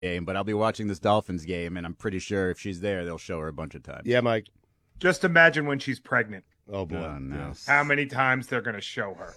game, but I'll be watching this Dolphins game, and I'm pretty sure if she's there, they'll show her a bunch of times. Yeah, Mike. Just imagine when she's pregnant. Oh, boy. Oh, no. Yes. How many times they're going to show her.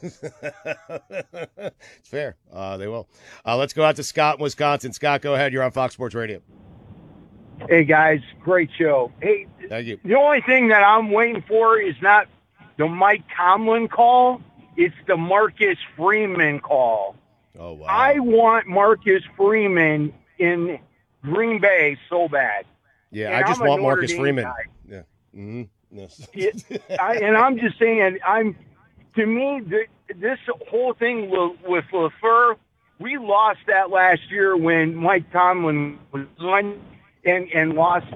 It's fair. They will. Let's go out to Scott in Wisconsin. Scott, go ahead. You're on Fox Sports Radio. Hey, guys. Great show. Hey, Thank you. the only thing that I'm waiting for is not the Mike Tomlin call. It's the Marcus Freeman call. Oh, wow. I want Marcus Freeman in Green Bay so bad. Yeah, And I just I'm a want Notre Marcus Dame Freeman. guy. Yeah. Mm-hmm. Yes. And I'm just saying, to me, this whole thing with LaFleur, we lost that last year when Mike Tomlin was on and lost.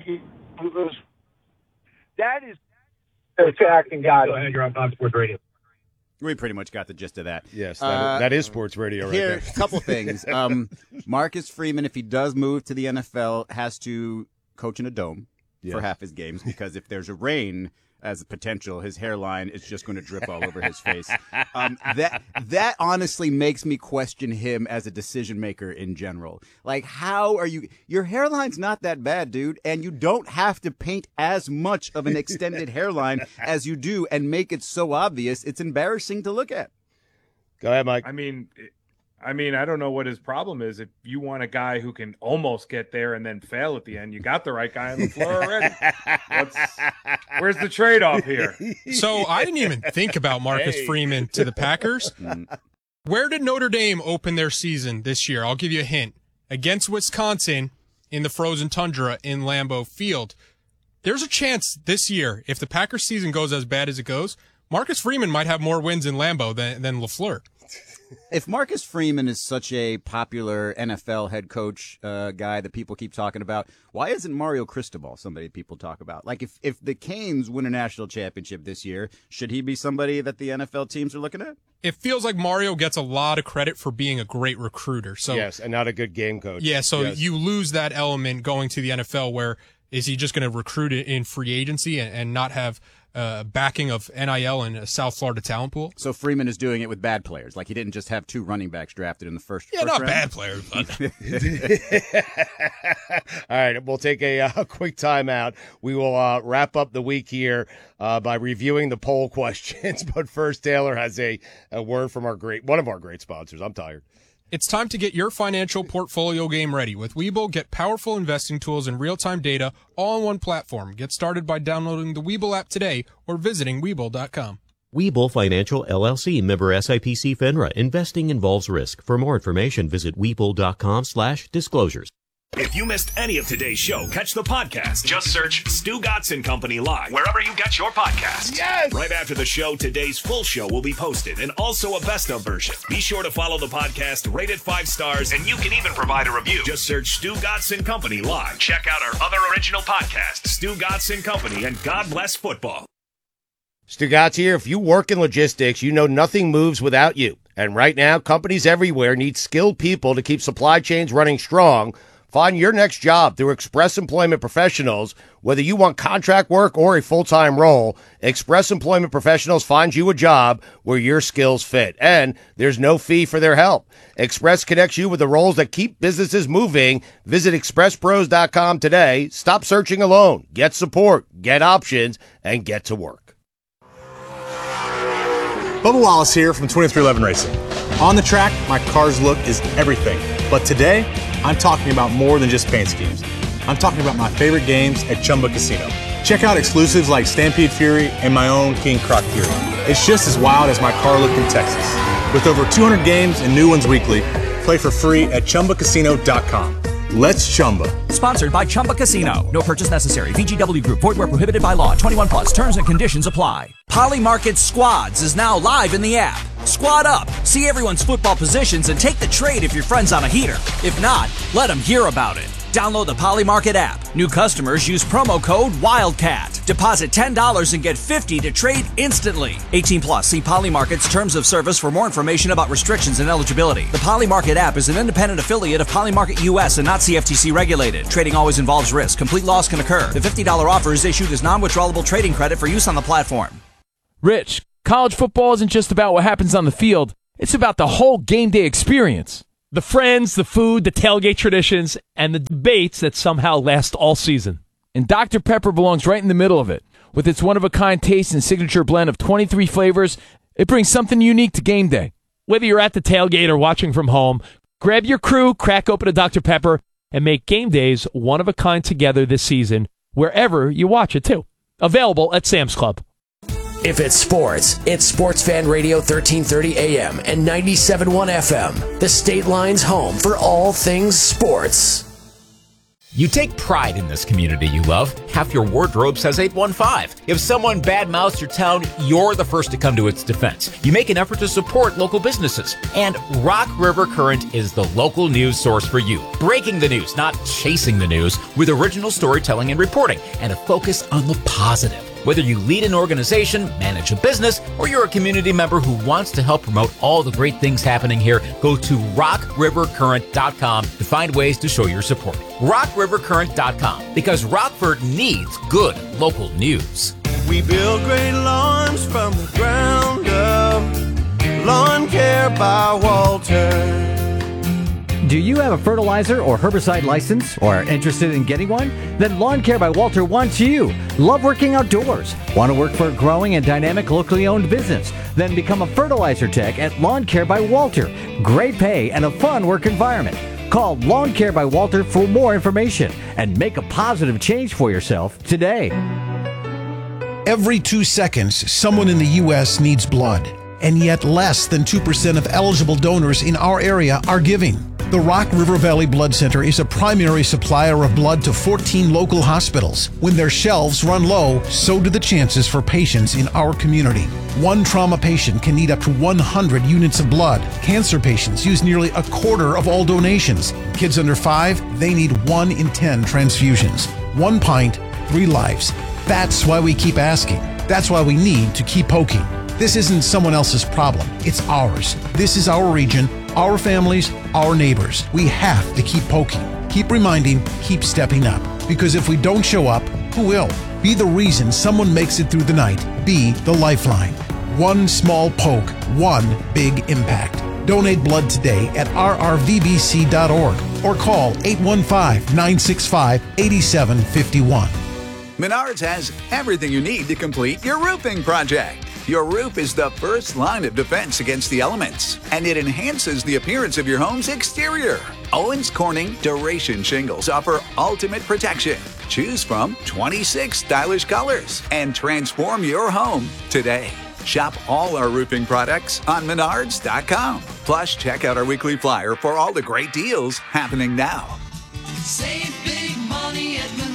That is attacking God. Go ahead, you're on Fox Sports Radio. We pretty much got the gist of that. Yes, that is sports radio right Here, there. a couple things. Marcus Freeman, if he does move to the NFL, has to coach in a dome for half his games, because if there's a rain as a potential, his hairline is just going to drip all over his face. That honestly makes me question him as a decision maker in general. Like, how are you? Your hairline's not that bad, dude, and you don't have to paint as much of an extended hairline as you do and make it so obvious. It's embarrassing to look at. Go ahead, Mike. I mean, I don't know what his problem is. If you want a guy who can almost get there and then fail at the end, you got the right guy on the floor already. Where's the trade-off here? So I didn't even think about Marcus Freeman to the Packers. Where did Notre Dame open their season this year? I'll give you a hint. Against Wisconsin in the frozen tundra in Lambeau Field. There's a chance this year, if the Packers season goes as bad as it goes, Marcus Freeman might have more wins in Lambeau than LaFleur. If Marcus Freeman is such a popular NFL head coach guy that people keep talking about, why isn't Mario Cristobal somebody people talk about? Like, if the Canes win a national championship this year, should he be somebody that the NFL teams are looking at? It feels like Mario gets a lot of credit for being a great recruiter. So yes, and not a good game coach. Yeah, so yes. You lose that element going to the NFL, where is he just going to recruit in free agency and not have backing of NIL and a South Florida talent pool? So Freeman is doing it with bad players. Like, he didn't just have 2 running backs drafted in the first not round. Bad players. But. All right, we'll take a quick timeout. We will wrap up the week here by reviewing the poll questions. But first, Taylor has a word from one of our great sponsors. I'm tired. It's time to get your financial portfolio game ready. With Webull, get powerful investing tools and real-time data all on one platform. Get started by downloading the Webull app today or visiting Webull.com. Webull Financial, LLC, member SIPC FINRA. Investing involves risk. For more information, visit Webull.com/disclosures. If you missed any of today's show, catch the podcast. Just search Stu Gotson Company Live wherever you get your podcasts. Yes! Right after the show, today's full show will be posted, and also a best of version. Be sure to follow the podcast, rate it 5 stars, and you can even provide a review. Just search Stu Gotson Company Live. Check out our other original podcasts, Stu Gotson Company and God Bless Football. Stu Gotz here. If you work in logistics, you know nothing moves without you. And right now, companies everywhere need skilled people to keep supply chains running strong. Find your next job through Express Employment Professionals. Whether you want contract work or a full-time role, Express Employment Professionals finds you a job where your skills fit. And there's no fee for their help. Express connects you with the roles that keep businesses moving. Visit expresspros.com today. Stop searching alone. Get support, get options, and get to work. Bubba Wallace here from 2311 Racing. On the track, my car's look is everything. But today, I'm talking about more than just paint schemes. I'm talking about my favorite games at Chumba Casino. Check out exclusives like Stampede Fury and my own King Croc Fury. It's just as wild as my car look in Texas. With over 200 games and new ones weekly, play for free at ChumbaCasino.com. Let's Chumba. Sponsored by Chumba Casino. No purchase necessary. VGW Group. Void where prohibited by law. 21 plus. Terms and conditions apply. Polymarket Squads is now live in the app. Squad up. See everyone's football positions and take the trade if your friend's on a heater. If not, let them hear about it. Download the Polymarket app. New customers use promo code WILDCAT. Deposit $10 and get $50 to trade instantly. 18 plus. See Polymarket's terms of service for more information about restrictions and eligibility. The Polymarket app is an independent affiliate of Polymarket US and not CFTC regulated. Trading always involves risk. Complete loss can occur. The $50 offer is issued as non-withdrawable trading credit for use on the platform. Rich, college football isn't just about what happens on the field. It's about the whole game day experience. The friends, the food, the tailgate traditions, and the debates that somehow last all season. And Dr. Pepper belongs right in the middle of it. With its one-of-a-kind taste and signature blend of 23 flavors, it brings something unique to game day. Whether you're at the tailgate or watching from home, grab your crew, crack open a Dr. Pepper, and make game days one-of-a-kind together this season, wherever you watch it, too. Available at Sam's Club. If it's sports, it's Sports Fan Radio 1330 AM and 97.1 FM. The State Line's home for all things sports. You take pride in this community you love. Half your wardrobe says 815. If someone badmouths your town, you're the first to come to its defense. You make an effort to support local businesses. And Rock River Current is the local news source for you. Breaking the news, not chasing the news, with original storytelling and reporting, and a focus on the positive. Whether you lead an organization, manage a business, or you're a community member who wants to help promote all the great things happening here, go to rockrivercurrent.com to find ways to show your support. rockrivercurrent.com, because Rockford needs good local news. We build great lawns from the ground up. Lawn Care by Walter. Do you have a fertilizer or herbicide license or are interested in getting one? Then Lawn Care by Walter wants you. Love working outdoors? Want to work for a growing and dynamic locally owned business? Then become a fertilizer tech at Lawn Care by Walter. Great pay and a fun work environment. Call Lawn Care by Walter for more information and make a positive change for yourself today. Every 2 seconds, someone in the U.S. needs blood, and yet less than 2% of eligible donors in our area are giving. The Rock River Valley Blood Center is a primary supplier of blood to 14 local hospitals. When their shelves run low, so do the chances for patients in our community. One trauma patient can need up to 100 units of blood. Cancer patients use nearly a quarter of all donations. Kids under 5, they need 1 in 10 transfusions. 1 pint, 3 lives. That's why we keep asking. That's why we need to keep poking. This isn't someone else's problem. It's ours. This is our region, our families, our neighbors. We have to keep poking, keep reminding, keep stepping up. Because if we don't show up, who will? Be the reason someone makes it through the night. Be the lifeline. One small poke, one big impact. Donate blood today at rrvbc.org or call 815-965-8751. Menards has everything you need to complete your roofing project. Your roof is the first line of defense against the elements, and it enhances the appearance of your home's exterior. Owens Corning Duration Shingles offer ultimate protection. Choose from 26 stylish colors and transform your home today. Shop all our roofing products on Menards.com. Plus, check out our weekly flyer for all the great deals happening now. Save big money at Menards.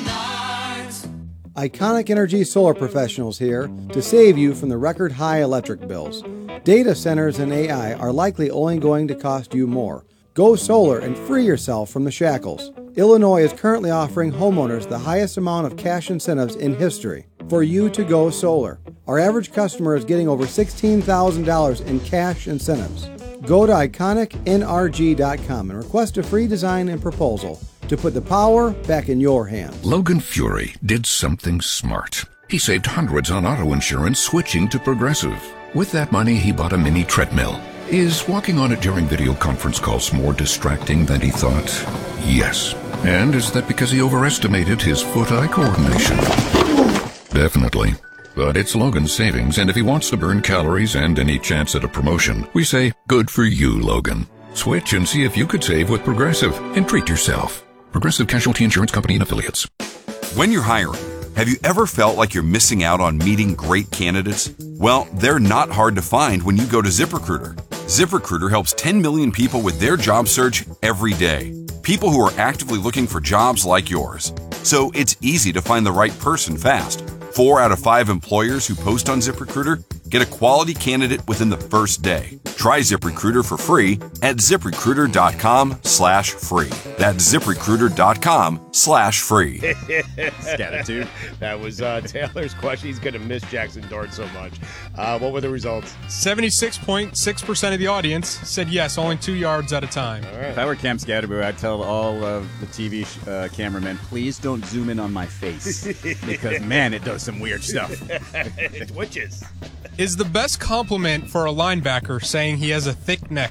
Iconic Energy Solar Professionals here to save you from the record high electric bills. Data centers and AI are likely only going to cost you more. Go solar and free yourself from the shackles. Illinois is currently offering homeowners the highest amount of cash incentives in history for you to go solar. Our average customer is getting over $16,000 in cash incentives. Go to iconicnrg.com and request a free design and proposal to put the power back in your hands. Logan Fury did something smart. He saved hundreds on auto insurance switching to Progressive. With that money, he bought a mini treadmill. Is walking on it during video conference calls more distracting than he thought? Yes. And is that because he overestimated his foot-eye coordination? Definitely. But it's Logan's savings, and if he wants to burn calories and any chance at a promotion, we say, good for you, Logan. Switch and see if you could save with Progressive and treat yourself. Progressive Casualty Insurance Company and Affiliates. When you're hiring, have you ever felt like you're missing out on meeting great candidates? Well, they're not hard to find when you go to ZipRecruiter. ZipRecruiter helps 10 million people with their job search every day. People who are actively looking for jobs like yours. So it's easy to find the right person fast. 4 out of 5 employers who post on ZipRecruiter get a quality candidate within the first day. Try ZipRecruiter for free at ZipRecruiter.com/free. That's ZipRecruiter.com/free. Scatitude. That was Taylor's question. He's going to miss Jackson Dart so much. What were the results? 76.6% of the audience said yes, only 2 yards at a time. All right. If I were Cam Scatterbo, I'd tell all of the TV cameramen, please don't zoom in on my face. Because, man, it does some weird stuff. It twitches. Is the best compliment for a linebacker saying he has a thick neck?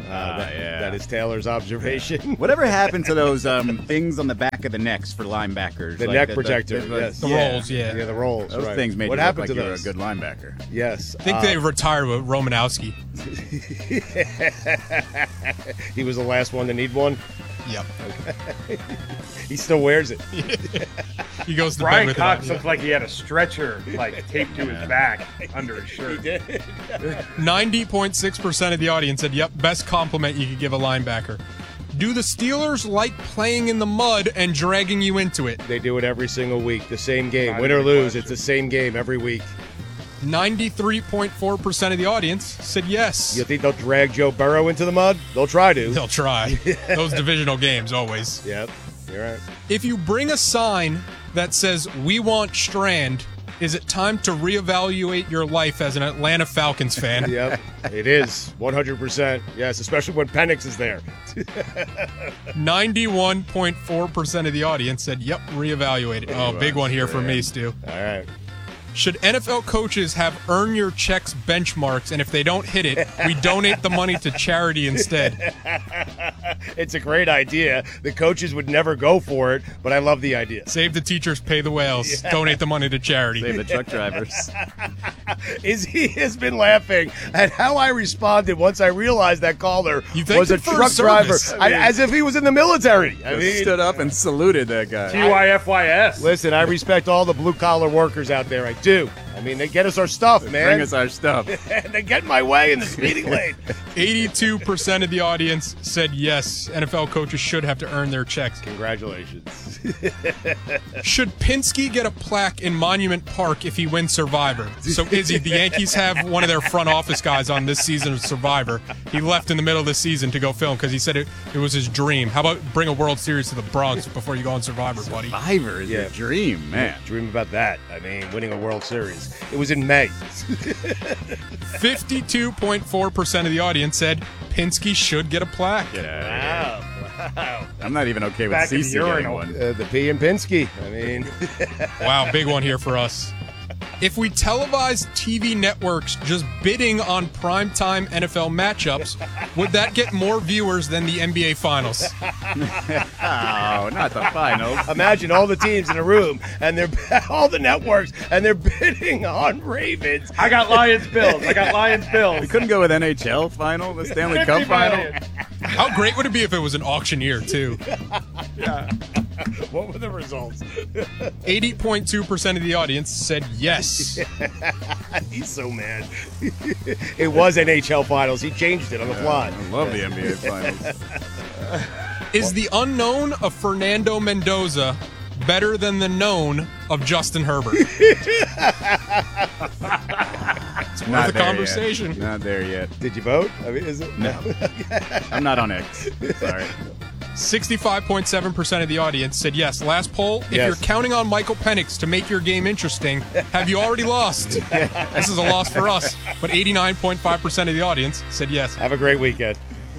That is Taylor's observation. Whatever happened to those things on the back of the necks for linebackers? The neck protector, yes. The rolls, yeah. Yeah, the rolls, Those right. things made What you look happened like to you were a those? good linebacker. Yes. I think they retired with Romanowski. He was the last one to need one? Yep. Okay. He still wears it. He goes to Brian bed with Cox it. looked like he had a stretcher taped to his back under his shirt. He did. 90.6% of the audience said, yep, best compliment you could give a linebacker. Do the Steelers like playing in the mud and dragging you into it? They do it every single week. The same game. Not Win or even lose, question. it's the same game every week. 93.4% of the audience said yes. You think they'll drag Joe Burrow into the mud? They'll try to. They'll try. Those divisional games, always. Yep, you're right. If you bring a sign that says, "We want Strand," is it time to reevaluate your life as an Atlanta Falcons fan? Yep, it is. 100%. Yes, especially when Penix is there. 91.4% of the audience said, yep, reevaluate it. Oh, big one here for me, Stu. All right. Should NFL coaches have earn your checks benchmarks, and if they don't hit it, we donate the money to charity instead? It's a great idea. The coaches would never go for it, but I love the idea. Save the teachers, pay the whales, donate the money to charity. Save the truck drivers. He has been laughing at how I responded once I realized that caller was a him for truck his driver, service. as if he was in the military. I Just mean, stood up and saluted that guy. TYFYS. listen, I respect all the blue-collar workers out there. I do. I mean, they get us our stuff, man. Bring us our stuff. And they get in my way in the speeding lane. 82% of the audience said yes, NFL coaches should have to earn their checks. Congratulations. Should Pinsky get a plaque in Monument Park if he wins Survivor? So, Izzy, the Yankees have one of their front office guys on this season of Survivor. He left in the middle of the season to go film because he said it was his dream. How about bring a World Series to the Bronx before you go on Survivor, buddy? Survivor is your dream, man. Dream about that. I mean, winning a World Series. It was in May. 52.4% of the audience said Pinsky should get a plaque. Wow. I'm not even okay with Back in the CeCe getting urinal. one. The P and Pinsky. I mean, Wow, big one here for us. If we televised TV networks just bidding on primetime NFL matchups, would that get more viewers than the NBA Finals? Oh, not the finals. imagine all the teams in a room and they're all the networks and they're bidding on Ravens. I got Lions Bills. I got Lions Bills. We couldn't go with NHL final, the Stanley 50 Cup final. million. How great would it be if it was an auctioneer, too? Yeah. What were the results? 80.2% of the audience said yes. He's so mad. It was NHL Finals. He changed it on the fly. I love the NBA finals. Is the unknown of Fernando Mendoza better than the known of Justin Herbert? It's worth a conversation. Not there yet. Did you vote? I mean, is it? No. I'm not on X. Sorry. 65.7% of the audience said yes. Last poll, if Yes. you're counting on Michael Penix to make your game interesting, have you already lost? This is a loss for us. But 89.5% of the audience said yes. Have a great weekend.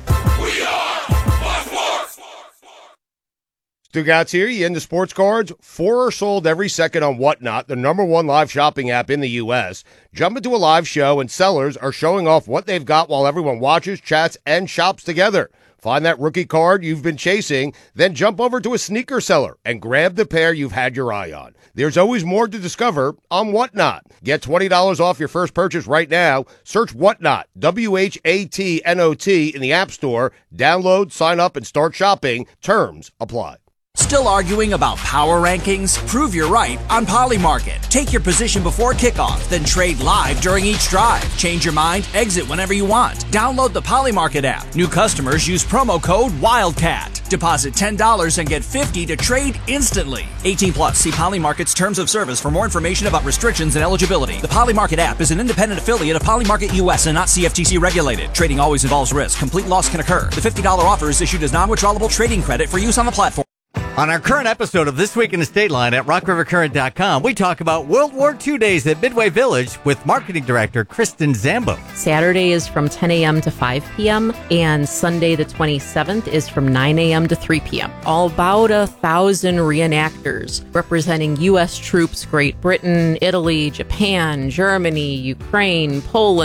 Stugatz here. You into sports cards? 4 are sold every second on Whatnot, the #1 live shopping app in the U.S. Jump into a live show and sellers are showing off what they've got while everyone watches, chats, and shops together. Find that rookie card you've been chasing, then jump over to a sneaker seller and grab the pair you've had your eye on. There's always more to discover on Whatnot. Get $20 off your first purchase right now. Search Whatnot, WHATNOT, in the App Store. Download, sign up, and start shopping. Terms apply. Still arguing about power rankings? Prove you're right on Polymarket. Take your position before kickoff, then trade live during each drive. Change your mind, exit whenever you want. Download the Polymarket app. New customers use promo code WILDCAT. Deposit $10 and get $50 to trade instantly. 18 plus. See Polymarket's terms of service for more information about restrictions and eligibility. The Polymarket app is an independent affiliate of Polymarket US and not CFTC regulated. Trading always involves risk. Complete loss can occur. The $50 offer is issued as non-withdrawable trading credit for use on the platform. On our current episode of This Week in the State Line at RockRiverCurrent.com, we talk about World War II days at Midway Village with Marketing Director Kristen Zambo. Saturday is from 10 a.m. to 5 p.m. and Sunday the 27th is from 9 a.m. to 3 p.m. All about 1,000 reenactors representing U.S. troops, Great Britain, Italy, Japan, Germany, Ukraine, Poland.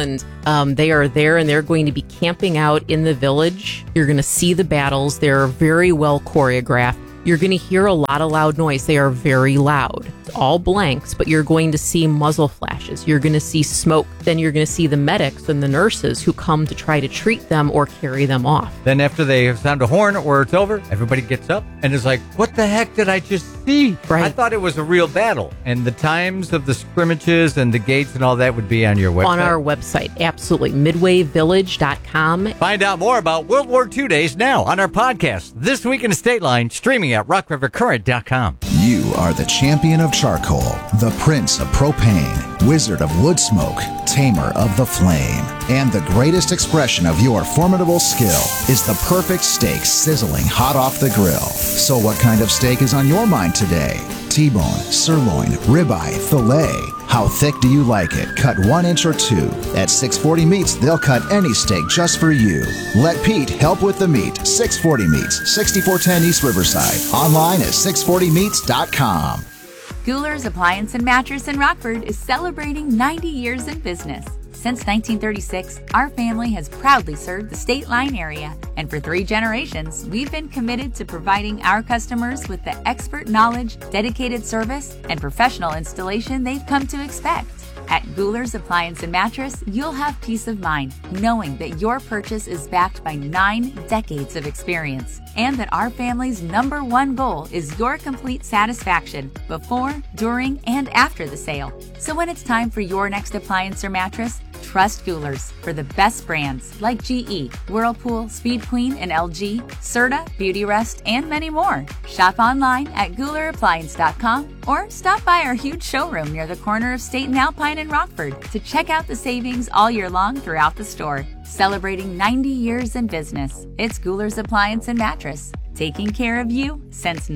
They are there, and they're going to be camping out in the village. You're going to see the battles. They're very well choreographed. You're going to hear a lot of loud noise. They are very loud. It's all blanks, but you're going to see muzzle flashes. You're going to see smoke. Then you're going to see the medics and the nurses who come to try to treat them or carry them off. Then after they sound a horn or it's over, everybody gets up and is like, what the heck did I just see? Right. I thought it was a real battle. And the times of the scrimmages and the gates and all that would be on your website. On our website, absolutely. MidwayVillage.com. Find out more about World War II days now on our podcast, This Week in the State Line, streaming at RockRiverCurrent.com. You are the champion of charcoal, the prince of propane, wizard of wood smoke, tamer of the flame. And the greatest expression of your formidable skill is the perfect steak sizzling hot off the grill. So what kind of steak is on your mind today? T-bone, sirloin, ribeye, filet. How thick do you like it? Cut 1 inch or 2. At 640 Meats, they'll cut any steak just for you. Let Pete help with the meat. 640 Meats, 6410 East Riverside. Online at 640meats.com. Gouler's Appliance and Mattress in Rockford is celebrating 90 years in business. Since 1936, our family has proudly served the State Line area, and for 3 generations, we've been committed to providing our customers with the expert knowledge, dedicated service, and professional installation they've come to expect. At Gouler's Appliance and Mattress, you'll have peace of mind knowing that your purchase is backed by 9 decades of experience, and that our family's #1 goal is your complete satisfaction before, during, and after the sale. So when it's time for your next appliance or mattress, trust Gouler's for the best brands like GE, Whirlpool, Speed Queen, and LG, Serta, Beautyrest, and many more. Shop online at GoulerAppliance.com or stop by our huge showroom near the corner of State and Alpine in Rockford to check out the savings all year long throughout the store. Celebrating 90 years in business, it's Gouler's Appliance and Mattress, taking care of you since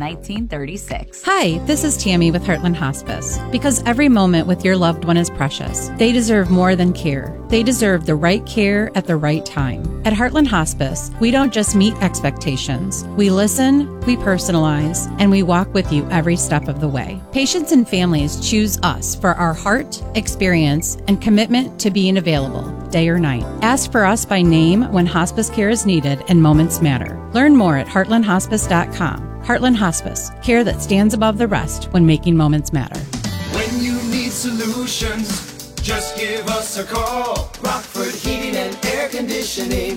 1936. Hi, this is Tammy with Heartland Hospice. Because every moment with your loved one is precious, they deserve more than care. They deserve the right care at the right time. At Heartland Hospice, we don't just meet expectations. We listen, we personalize, and we walk with you every step of the way. Patients and families choose us for our heart, experience, and commitment to being available, day or night. Ask for us by name when hospice care is needed and moments matter. Learn more at heartlandhospice.com. Heartland Hospice, care that stands above the rest when making moments matter. When you need solutions, just give us a call. Rockford Heating and Air Conditioning.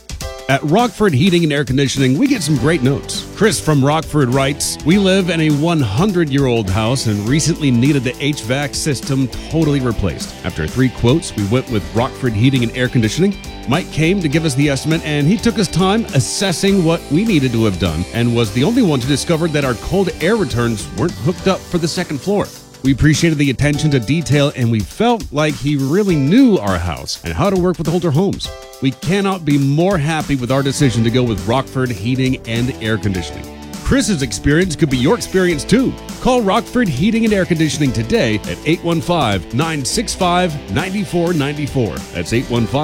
At Rockford Heating and Air Conditioning, we get some great notes. Chris from Rockford writes, we live in a 100-year-old house and recently needed the HVAC system totally replaced. After 3 quotes, we went with Rockford Heating and Air Conditioning. Mike came to give us the estimate, and he took his time assessing what we needed to have done and was the only one to discover that our cold air returns weren't hooked up for the second floor. We appreciated the attention to detail, and we felt like he really knew our house and how to work with older homes. We cannot be more happy with our decision to go with Rockford Heating and Air Conditioning. Chris's experience could be your experience too. Call Rockford Heating and Air Conditioning today at 815-965-9494. That's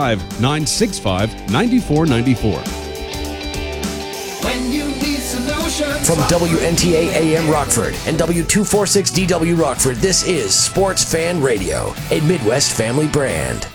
815-965-9494. When you need solutions. From WNTA AM Rockford and W246DW Rockford, this is Sports Fan Radio, a Midwest family brand.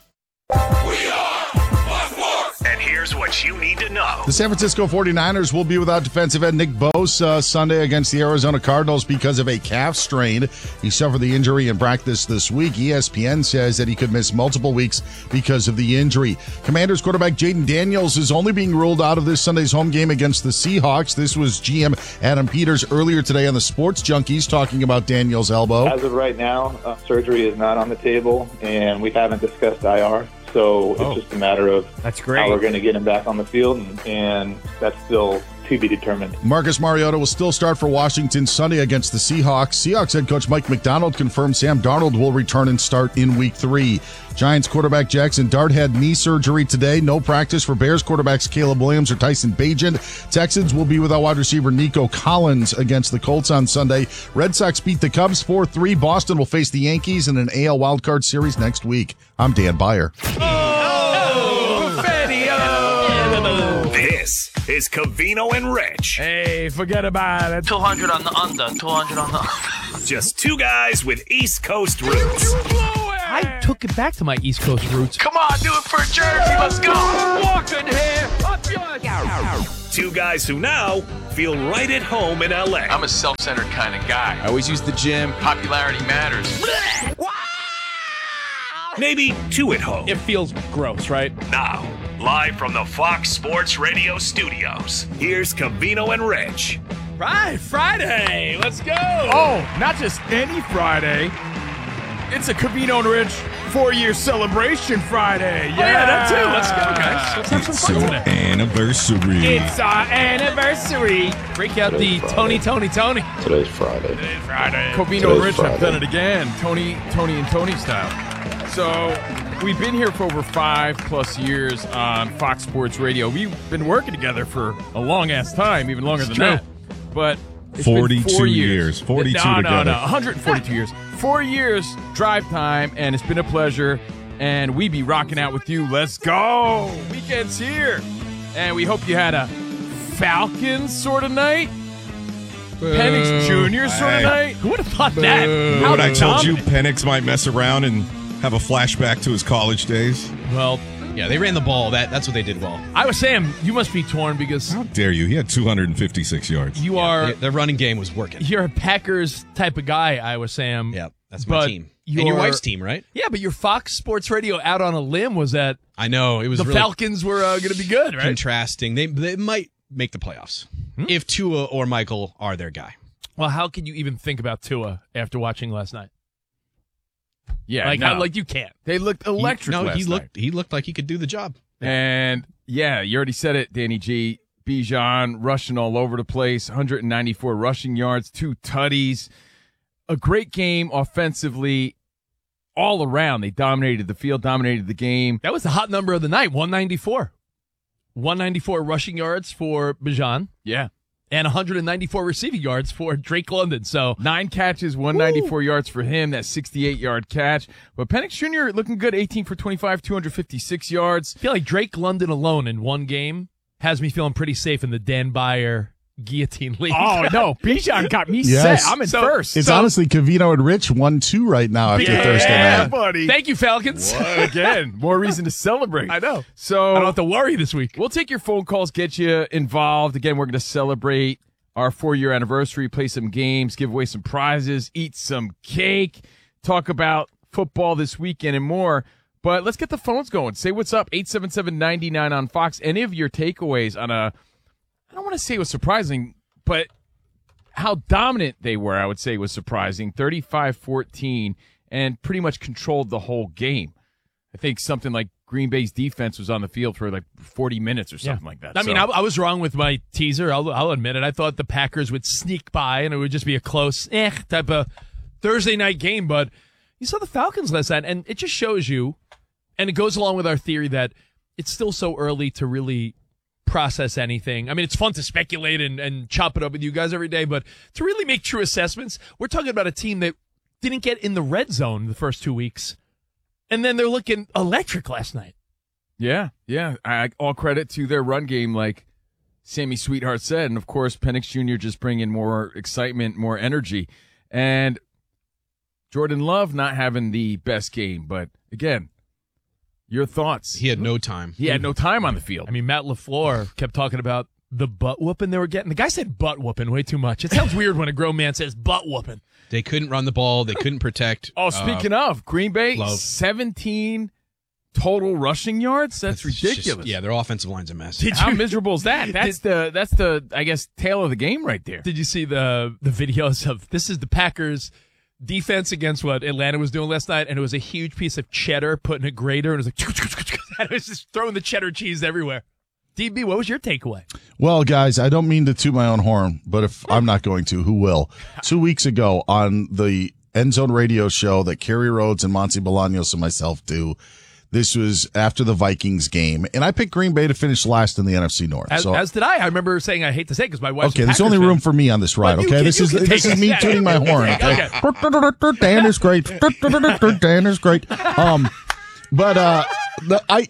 And here's what you need to know. The San Francisco 49ers will be without defensive end Nick Bosa Sunday against the Arizona Cardinals because of a calf strain. He suffered the injury in practice this week. ESPN says that he could miss multiple weeks because of the injury. Commanders quarterback Jaden Daniels is only being ruled out of this Sunday's home game against the Seahawks. This was GM Adam Peters earlier today on the Sports Junkies talking about Daniels' elbow. As of right now, surgery is not on the table, and we haven't discussed IR. So it's just a matter of how we're going to get him back on the field, and that's still to be determined. Marcus Mariota will still start for Washington Sunday against the Seahawks. Seahawks head coach Mike McDonald confirmed Sam Darnold will return and start in Week 3. Giants quarterback Jackson Dart had knee surgery today. No practice for Bears quarterbacks Caleb Williams or Tyson Bagent. Texans will be without wide receiver Nico Collins against the Colts on Sunday. Red Sox beat the Cubs 4-3. Boston will face the Yankees in an AL wildcard series next week. I'm Dan Beyer. This is Covino and Rich. Hey, forget about it. 200 on the under. 200 on the under. Just two guys with East Coast roots. I took it back to my East Coast roots. Come on, do it for Jersey. Let's go. Walking here. Up yours. Two guys who now feel right at home in LA. I'm a self-centered kind of guy. I always use the gym. Popularity matters. Maybe two at home. It feels gross, right? Now, live from the Fox Sports Radio studios, here's Covino and Rich. Right, Friday. Let's go. Oh, not just any Friday. It's a Covino and Rich 4-year celebration Friday. Yeah, that too. Let's go, guys. Let's have some fun today. Anniversary. It's our anniversary. Break out the Tony. Today's Friday. Covino and Rich have done it again. Tony and Tony style. So we've been here for over 5+ years on Fox Sports Radio. We've been working together for a long-ass time, even longer than that. But it's 42 been 4 years. 42 together. No, 142 years. 4 years drive time, and it's been a pleasure. And we be rocking out with you. Let's go. Weekend's here. And we hope you had a Falcons sort of night. Penix Jr. sort of night. Who would have thought that? What I told you, Penix might mess around and have a flashback to his college days. Well, yeah, they ran the ball. That's what they did well. I was saying, you must be torn because... How dare you? He had 256 yards. You are... The running game was working. You're a Packers type of guy, Iowa Sam. Yeah, that's my team. And your wife's team, right? Yeah, but your Fox Sports Radio out on a limb was that... I know. It was the really Falcons were going to be good, right? Contrasting. They might make the playoffs if Tua or Michael are their guy. Well, how can you even think about Tua after watching last night? Yeah, you can't. They looked electric. He looked like he could do the job. And yeah, you already said it, Danny G. Bijan rushing all over the place, 194 rushing yards, 2 tutties. A great game offensively all around. They dominated the field, dominated the game. That was the hot number of the night, 194. 194 rushing yards for Bijan. Yeah. And 194 receiving yards for Drake London. So 9 catches, 194 yards for him. That 68-yard catch. But Penix Jr. looking good, 18 for 25, 256 yards. I feel like Drake London alone in one game has me feeling pretty safe in the Dan Byer guillotine league. Oh, no. Bijan got me set. I'm in first. It's honestly Covino and Rich 1-2 right now after Thursday night. Yeah, buddy. Thank you, Falcons. Again, more reason to celebrate. I know. So I don't have to worry this week. We'll take your phone calls, get you involved. Again, we're going to celebrate our 4-year anniversary, play some games, give away some prizes, eat some cake, talk about football this weekend and more. But let's get the phones going. Say what's up, 877-99 on Fox. Any of your takeaways on I don't want to say it was surprising, but how dominant they were, I would say, was surprising. 35-14 and pretty much controlled the whole game. I think something like Green Bay's defense was on the field for like 40 minutes or something like that. I mean, I was wrong with my teaser. I'll admit it. I thought the Packers would sneak by and it would just be a close type of Thursday night game. But you saw the Falcons last night, and it just shows you, and it goes along with our theory that it's still so early to really process anything. I mean, it's fun to speculate and chop it up with you guys every day, but to really make true assessments, we're talking about a team that didn't get in the red zone the first 2 weeks, and then they're looking electric last night. Yeah. All credit to their run game, like Sammy Sweetheart said, and of course, Penix Jr. just bringing more excitement, more energy, and Jordan Love not having the best game, but again, your thoughts. He had no time. He had no time on the field. I mean, Matt LaFleur kept talking about the butt whooping they were getting. The guy said butt whooping way too much. It sounds weird when a grown man says butt whooping. They couldn't run the ball. They couldn't protect. Oh, speaking of, Green Bay, 17 total rushing yards? That's ridiculous. Their offensive line's a mess. How miserable is that? That's the I guess, tail of the game right there. Did you see the videos of, this is the Packers defense against what Atlanta was doing last night, and it was a huge piece of cheddar put in a grater, and it was like, and it was just throwing the cheddar cheese everywhere. DB, what was your takeaway? Well, guys, I don't mean to toot my own horn, but if I'm not going to, who will? 2 weeks ago on the End Zone radio show that Kerry Rhodes and Monty Bolaños and myself do, this was after the Vikings game, and I picked Green Bay to finish last in the NFC North. As did I. I remember saying, I hate to say it because my wife's okay, there's only room for me on this ride, okay? This is me tooting my horn, okay? Dan is great. Dan is great. But I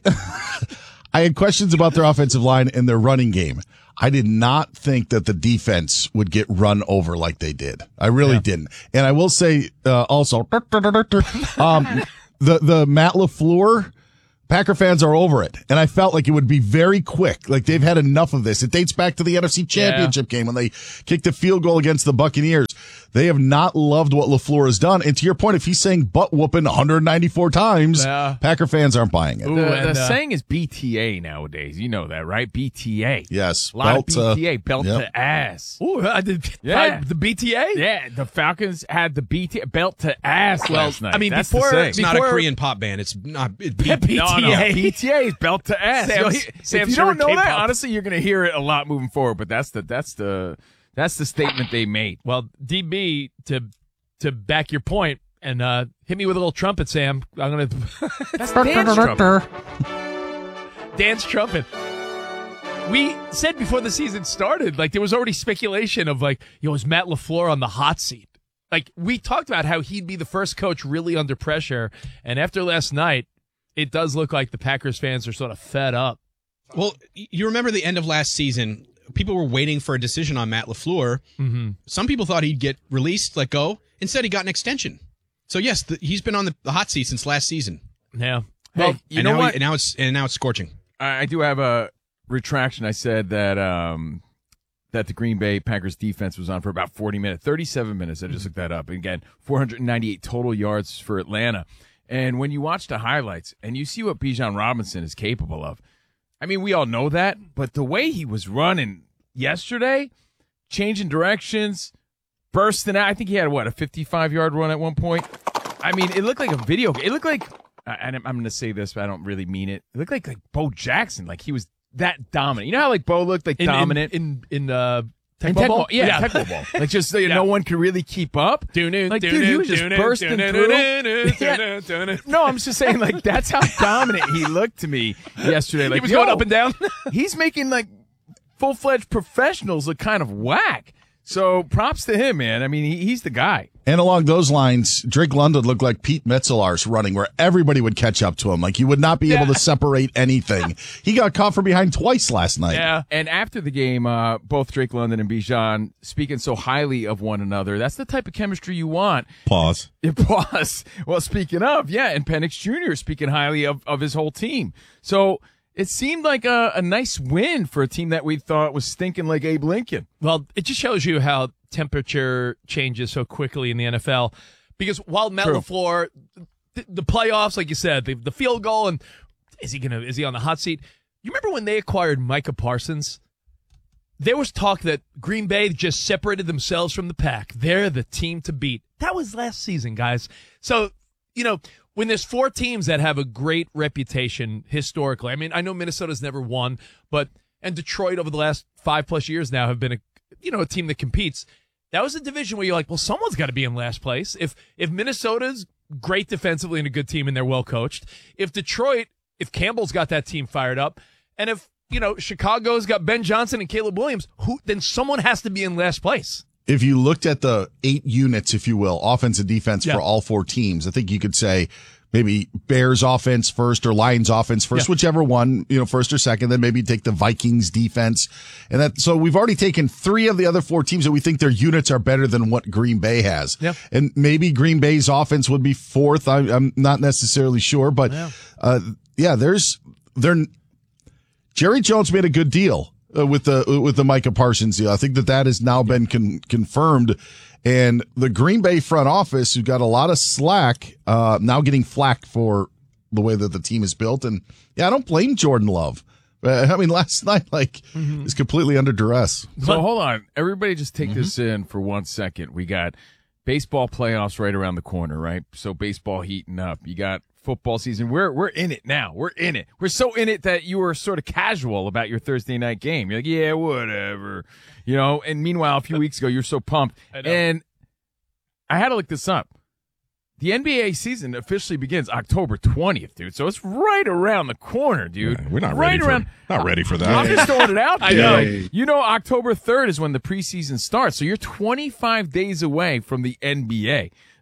had questions about their offensive line and their running game. I did not think that the defense would get run over like they did. I really didn't. And I will say also, the Matt LaFleur, Packer fans are over it. And I felt like it would be very quick. Like they've had enough of this. It dates back to the NFC Championship game when they kicked a field goal against the Buccaneers. They have not loved what LaFleur has done. And to your point, if he's saying butt whooping 194 times, Packer fans aren't buying it. The saying is BTA nowadays. You know that, right? BTA. Yes. A lot of BTA, belt to ass. Ooh, the BTA? Yeah, the Falcons had the BTA, belt to ass last night. I mean, that's before the it's not a Korean pop band. It's not BTA. No. BTA is belt to ass. If you don't know that, honestly, you're going to hear it a lot moving forward. But that's the statement they made. Well, DB, to back your point, and hit me with a little trumpet, Sam. I'm going to... That's Dan's trumpet. Dan's trumpet. We said before the season started, like, there was already speculation of, like, is Matt LaFleur on the hot seat? Like, we talked about how he'd be the first coach really under pressure, and after last night, it does look like the Packers fans are sort of fed up. Well, you remember the end of last season, people were waiting for a decision on Matt LaFleur. Mm-hmm. Some people thought he'd get released, let go. Instead, he got an extension. So, yes, he's been on the hot seat since last season. Yeah. Well, you know what? And now it's scorching. I do have a retraction. I said that the Green Bay Packers defense was on for about 40 minutes, 37 minutes. I just looked that up. And again, 498 total yards for Atlanta. And when you watch the highlights and you see what Bijan Robinson is capable of, I mean, we all know that, but the way he was running yesterday, changing directions, bursting out, I think he had, a 55-yard run at one point? I mean, it looked like a video game. It looked like, and I'm going to say this, but I don't really mean it. It looked like Bo Jackson, like he was that dominant. You know how like Bo looked like dominant? In Tecmo Bowl? Yeah, Tecmo Bowl. Like just no one could really keep up. Dude, he was just bursting through. No, I'm just saying, like, that's how dominant he looked to me yesterday. Like, he was going up and down. He's making, like, full-fledged professionals look kind of whack. So props to him, man. I mean, he's the guy. And along those lines, Drake London looked like Pete Metzelar's running, where everybody would catch up to him. Like, you would not be able to separate anything. He got caught from behind twice last night. Yeah. And after the game, both Drake London and Bijan speaking so highly of one another. That's the type of chemistry you want. Pause. Well, speaking of, and Penix Jr. speaking highly of his whole team. So it seemed like a nice win for a team that we thought was stinking like Abe Lincoln. Well, it just shows you how temperature changes so quickly in the NFL. Because while Matt LaFleur, the playoffs, like you said, the field goal, and is he on the hot seat? You remember when they acquired Micah Parsons? There was talk that Green Bay just separated themselves from the pack. They're the team to beat. That was last season, guys. So, when there's 4 teams that have a great reputation historically, I mean, I know Minnesota's never won, and Detroit over the last 5+ years now have been a team that competes. That was a division where you're like, well, someone's got to be in last place. If Minnesota's great defensively and a good team and they're well coached, if Campbell's got that team fired up, and if Chicago's got Ben Johnson and Caleb Williams, then someone has to be in last place. If you looked at the 8 units, if you will, offense and defense for all 4 teams, I think you could say maybe Bears offense first or Lions offense first, whichever one, first or second, then maybe take the Vikings defense. And so we've already taken 3 of the other 4 teams that we think their units are better than what Green Bay has. Yep. And maybe Green Bay's offense would be 4th. I'm not necessarily sure, but Jerry Jones made a good deal with the Micah Parsons deal. I think that has now been confirmed. And the Green Bay front office, who got a lot of slack, now getting flack for the way that the team is built. And I don't blame Jordan Love. I mean, last night, is completely under duress. So hold on. Everybody just take this in for 1 second. We got baseball playoffs right around the corner, right? So baseball heating up. You got football season. We're in it now. We're in it. We're so in it that you were sort of casual about your Thursday night game. You're like, yeah, whatever. And meanwhile, a few weeks ago, you're so pumped. And I had to look this up. The NBA season officially begins October 20th, dude. So it's right around the corner, dude. Yeah, we're not ready for that. I'm just throwing it out there. I know. October 3rd is when the preseason starts. So you're 25 days away from the NBA.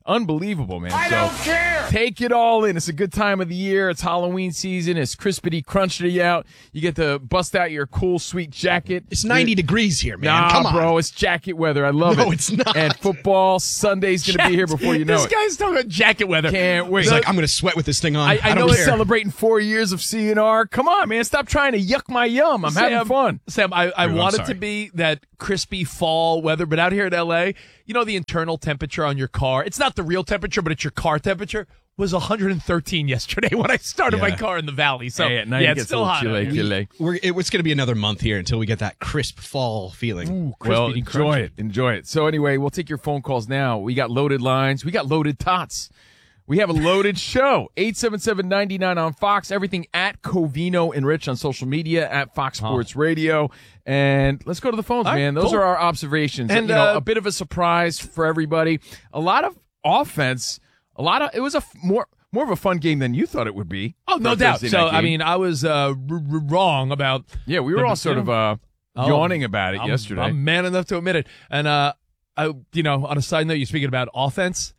Unbelievable, man. I don't care. Take it all in. It's a good time of the year. It's Halloween season. It's crispity crunchy out. You get to bust out your cool, sweet jacket. It's 90 degrees here, man. Nah, Come on. bro. It's jacket weather. I love it. No, it's not. And football Sunday's going to be here before you know this it. guy's talking about jacket weather. Can't wait. He's like, I'm going to sweat with this thing on. I know don't it's care. celebrating 4 years of CNR. Come on, man. Stop trying to yuck my yum. I'm having fun. Sam, I I'm want it sorry. to be that crispy fall weather, but out here in L.A., you know the internal temperature on your car? It's not the real temperature, but it's your car temperature. Was 113 yesterday when I started my car in the valley. So, Hey, at night yeah, it it's gets still a hot. little chilly. It's going to be another month here until we get that crisp fall feeling. Well, enjoy it. So anyway, we'll take your phone calls now. We got loaded lines. We got loaded tots. We have a loaded show. 877-99 on Fox. Everything at Covino and Rich on social media, at Fox Sports Radio. And let's go to the phones, All right, man. Those cool. are our observations. And, a bit of a surprise for everybody. A lot of offense. It was more of a fun game than you thought it would be. Oh, no for a doubt. Thursday So, night I game. mean, I was wrong about. Yeah, we were all sort of yawning about it yesterday. I'm man enough to admit it. And on a side note, you're speaking about offense.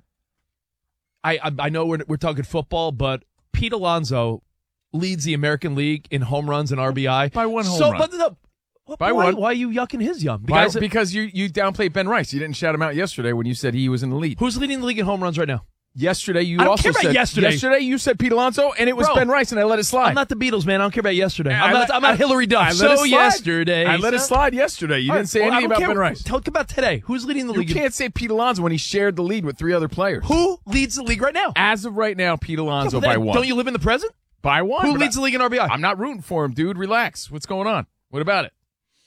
I know we're talking football, but Pete Alonso leads the American League in home runs and RBI by one home run. Why are you yucking his yum? Because you downplayed Ben Rice. You didn't shout him out yesterday when you said he was in the lead. Who's leading the league in home runs right now? Yesterday, you I don't also care about said yesterday. Yesterday, you said Pete Alonso, and it was Bro, Ben Rice, and I let it slide. I'm not the Beatles, man. I don't care about yesterday. I I'm not Hillary Duff. I let it slide. Yesterday. I let it slide yesterday. You didn't say anything about Ben Rice. Talk about today. Who's leading the league? You can't say Pete Alonso when he shared the lead with 3 other players. Who leads the league right now? As of right now, Pete Alonso by 1. Don't you live in the present? By 1. Who leads the league in RBI? I'm not rooting for him, dude. Relax. What's going on? What about it?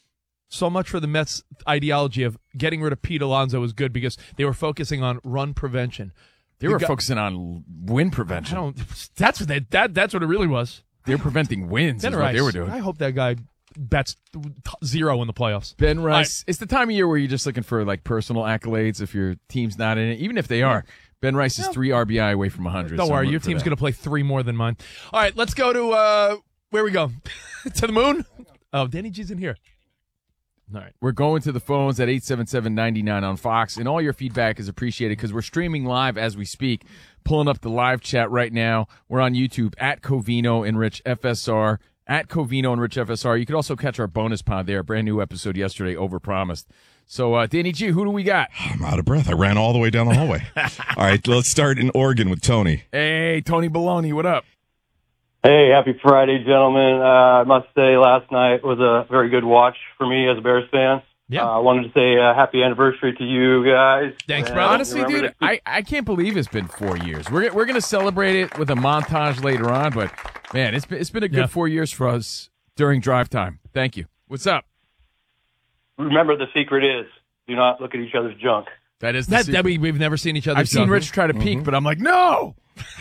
So much for the Mets' ideology of getting rid of Pete Alonso was good because they were focusing on run prevention. They were focusing on win prevention. That's what that's what it really was. They were preventing wins. Is what they were doing. I hope that guy bats 0 in the playoffs. Ben Rice. It's the time of year where you're just looking for like personal accolades if your team's not in it, even if they are. Ben Rice is 3 RBI away from 100. Don't worry, your team's going to play 3 more than mine. All right, let's go to where we go to the moon. Oh, Danny G's in here. All right. We're going to the phones at 877-99 on Fox, and all your feedback is appreciated because we're streaming live as we speak, pulling up the live chat right now. We're on YouTube at Covino and Rich FSR, at Covino and Rich FSR. You could also catch our bonus pod there, a brand new episode yesterday, Overpromised. So, Danny G, who do we got? I'm out of breath. I ran all the way down the hallway. All right, let's start in Oregon with Tony. Hey, Tony Baloney, what up? Hey, happy Friday, gentlemen. I must say last night was a very good watch for me as a Bears fan. Yeah. I wanted to say happy anniversary to you guys. Thanks, bro. Honestly, dude, I can't believe it's been 4 years. We're going to celebrate it with a montage later on, but, man, it's been a good 4 years for us during drive time. Thank you. What's up? Remember, the secret is do not look at each other's junk. That is the secret. We've never seen each other's I've seen junk. Rich try to peek, but I'm like, no!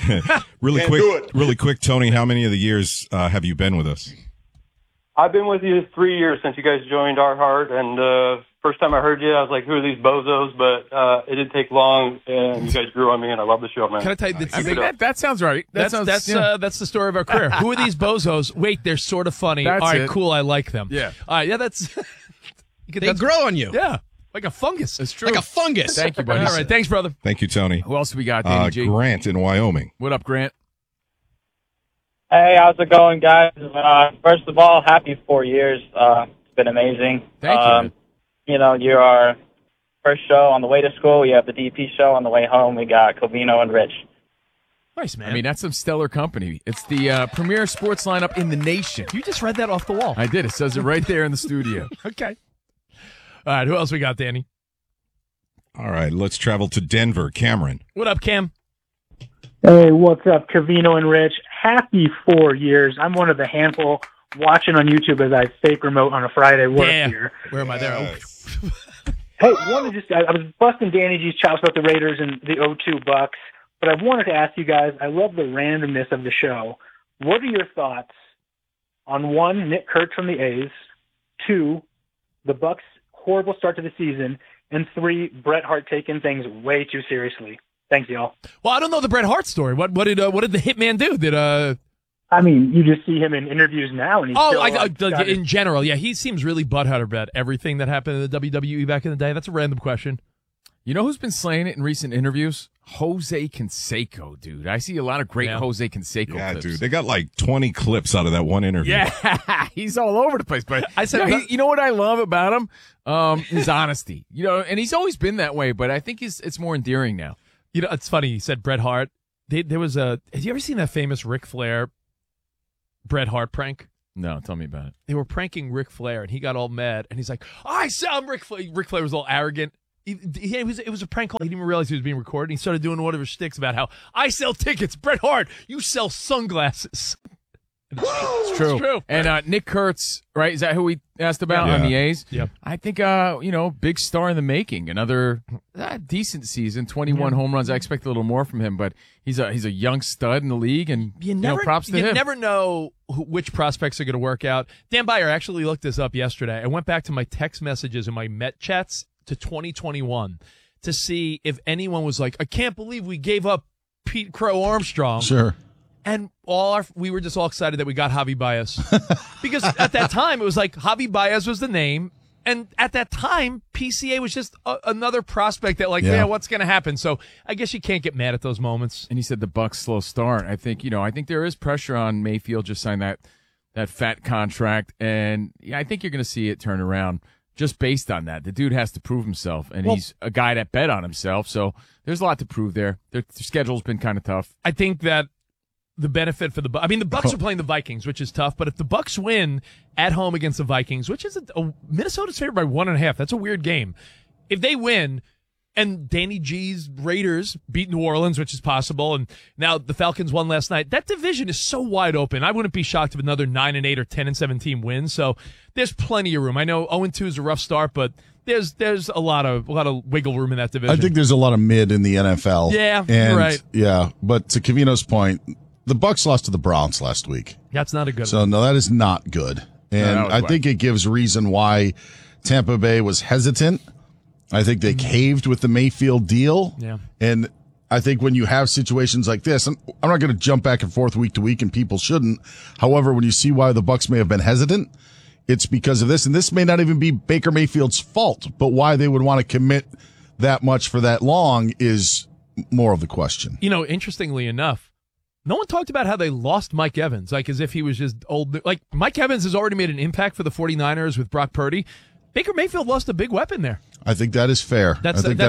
Really quick, Tony, how many of the years have you been with us? I've been with you 3 years since you guys joined our heart, and first time I heard you, I was like, who are these bozos? But it didn't take long, and you guys grew on me, and I love the show, man. Can I tell you that sounds right. That's the story of our career. Who are these bozos? Wait, they're sort of funny. That's all right, it. cool. I like them. Yeah. All right, yeah, that's. They grow on you. Yeah, like a fungus. It's true. Like a fungus. Thank you, buddy. All right, thanks, brother. Thank you, Tony. Who else we got, Danny G? Grant in Wyoming. What up, Grant? Hey, how's it going, guys? First of all, happy 4 years. It's been amazing. Thank you. You know, you're our first show on the way to school. We have the DP show on the way home. We got Covino and Rich. Nice, man. I mean, that's some stellar company. It's the premier sports lineup in the nation. You just read that off the wall. I did. It says it right there in the studio. Okay. All right, who else we got, Danny? All right, let's travel to Denver. Cameron. What up, Cam? Hey, what's up, Covino and Rich? Happy 4 years. I'm one of the handful watching on YouTube as I fake remote on a Friday work here. Where am I there? Hey, I was busting Danny G's chops about the Raiders and the 0-2 Bucks, but I wanted to ask you guys, I love the randomness of the show. What are your thoughts on 1, Nick Kurtz from the A's, 2, the Bucks' horrible start to the season, and 3, Bret Hart taking things way too seriously? Thanks, y'all. Well, I don't know the Bret Hart story. What did the Hitman do? I mean, you just see him in interviews now, and he's in general, yeah, he seems really butthurt about everything that happened in the WWE back in the day. That's a random question. You know who's been slaying it in recent interviews? Jose Canseco, dude. I see a lot of great Jose Canseco clips. Dude. They got like 20 clips out of that one interview. Yeah, he's all over the place. But I said, you know what I love about him? His honesty. You know, and he's always been that way, but I think it's more endearing now. You know, it's funny. He said Bret Hart. There was have you ever seen that famous Ric Flair Bret Hart prank? No, tell me about it. They were pranking Ric Flair, and he got all mad, and he's like, I'm Ric Flair. Ric Flair was all arrogant. It was a prank call. He didn't even realize he was being recorded. He started doing whatever shticks about how I sell tickets. Bret Hart, you sell sunglasses. It's true. It's true. And Nick Kurtz, right? Is that who we asked about on the A's? Yep. I think, big star in the making. Another decent season, 21 home runs. I expect a little more from him, but he's a young stud in the league, and props to him. You never know which prospects are going to work out. Dan Beyer actually looked this up yesterday. I went back to my text messages and my Met chats to 2021 to see if anyone was like, I can't believe we gave up Pete Crow Armstrong. Sure. And we were just all excited that we got Javi Baez. Because at that time, it was like Javi Baez was the name. And at that time, PCA was just another prospect that what's going to happen? So I guess you can't get mad at those moments. And he said the Bucks slow start. I think there is pressure on Mayfield, just sign that fat contract. And I think you're going to see it turn around. Just based on that, the dude has to prove himself, and he's a guy that bet on himself. So there's a lot to prove there. Their schedule's been kind of tough. I think that the benefit for the Bucks are playing the Vikings, which is tough. But if the Bucks win at home against the Vikings, which is Minnesota's favored by 1.5, that's a weird game. If they win, and Danny G's Raiders beat New Orleans, which is possible, and now the Falcons won last night, that division is so wide open. I wouldn't be shocked if another 9-8 or 10-17 wins. So there's plenty of room. I know 0-2 is a rough start, but there's a lot of wiggle room in that division. I think there's a lot of mid in the NFL. Yeah, you're right. Yeah, but to Covino's point, the Bucks lost to the Browns last week. That's not a good one. So, no, that is not good. And I think it gives reason why Tampa Bay was hesitant. I think they caved with the Mayfield deal. Yeah. And I think when you have situations like this, and I'm not going to jump back and forth week to week, and people shouldn't. However, when you see why the Bucks may have been hesitant, it's because of this. And this may not even be Baker Mayfield's fault, but why they would want to commit that much for that long is more of the question. You know, interestingly enough, no one talked about how they lost Mike Evans, like as if he was just old. Like Mike Evans has already made an impact for the 49ers with Brock Purdy. Baker Mayfield lost a big weapon there. I think that is fair. I think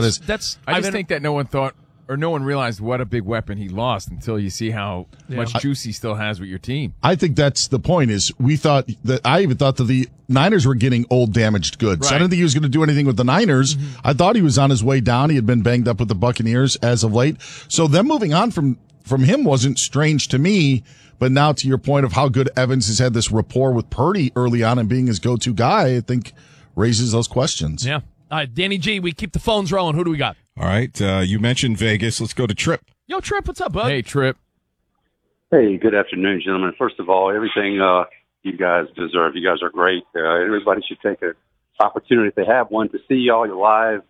that no one thought or no one realized what a big weapon he lost until you see how much juice he still has with your team. I think that's the point. Is I even thought that the Niners were getting old, damaged goods. Right. So I didn't think he was going to do anything with the Niners. Mm-hmm. I thought he was on his way down. He had been banged up with the Buccaneers as of late. So them moving on from him wasn't strange to me. But now to your point of how good Evans has had this rapport with Purdy early on and being his go-to guy, I think raises those questions. Yeah. All right, Danny G, we keep the phones rolling. Who do we got? All right, you mentioned Vegas. Let's go to Trip. Yo, Trip, what's up, bud? Hey, Trip. Hey, good afternoon, gentlemen. First of all, everything you guys deserve. You guys are great. Everybody should take an opportunity if they have one to see all your live,